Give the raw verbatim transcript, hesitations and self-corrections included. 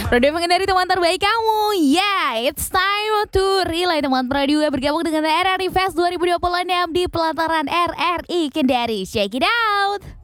Radio mengendari teman terbaik kamu. Yeah, it's time to relay teman radio yang bergabung dengan R R I Fest dua ribu dua puluh enam di pelataran R R I Kendari. Check it out.